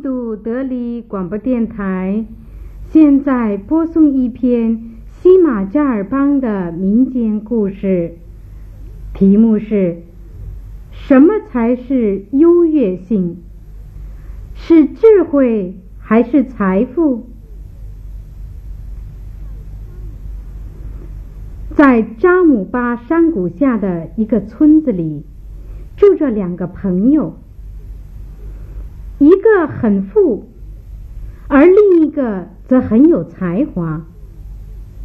印度德里广播电台现在播送一篇西马加尔邦的民间故事，题目是什么才是优越性？是智慧还是财富？在扎姆巴山谷下的一个村子里，住着两个朋友，一个很富，而另一个则很有才华。